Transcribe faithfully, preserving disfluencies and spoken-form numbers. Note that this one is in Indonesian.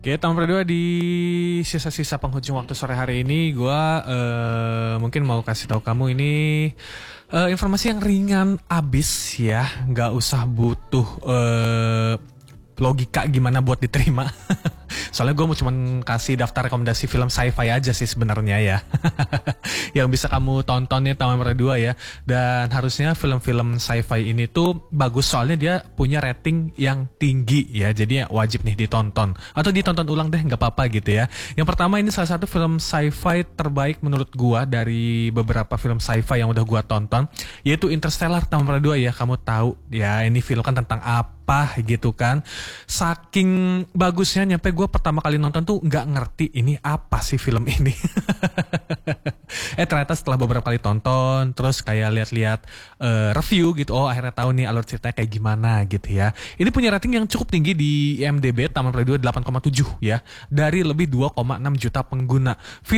Oke, Taman Berdua di sisa-sisa penghujung waktu sore hari ini, gue uh, mungkin mau kasih tahu kamu ini uh, informasi yang ringan abis ya, nggak usah butuh uh, logika gimana buat diterima. Soalnya gue mau cuman kasih daftar rekomendasi film sci-fi aja sih sebenarnya ya. Yang bisa kamu tonton ya Taman Berdua ya. Dan harusnya film-film sci-fi ini tuh bagus soalnya dia punya rating yang tinggi ya. Jadi ya wajib nih ditonton. Atau ditonton ulang deh, nggak apa-apa gitu ya. Yang pertama, ini salah satu film sci-fi terbaik menurut gue dari beberapa film sci-fi yang udah gue tonton, yaitu Interstellar. Taman Berdua ya, kamu tahu ya ini film kan tentang apa gitu kan. Saking bagusnya nyampe gue pertama kali nonton tuh nggak ngerti ini apa sih film ini. Eh ternyata setelah beberapa kali tonton, terus kayak lihat-lihat uh, review gitu, oh akhirnya tahu nih alur ceritanya kayak gimana gitu ya. Ini punya rating yang cukup tinggi di I M D B, Taman Berdua delapan koma tujuh ya, dari lebih dua koma enam juta pengguna.